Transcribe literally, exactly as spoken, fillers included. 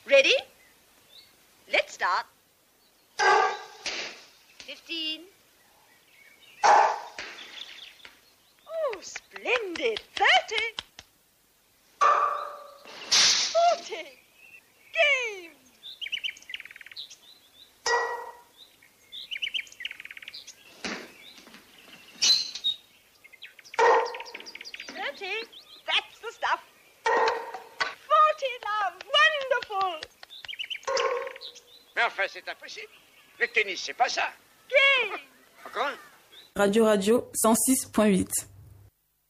Ready? Let's start. Fifteen. Oh, splendid. Thirty. Forty. Game. Thirty. That's the stuff. Forty, love. Wonderful. Mais enfin, c'est impossible. Le tennis, c'est pas ça. Game. Encore un. Radio Radio cent six point huit.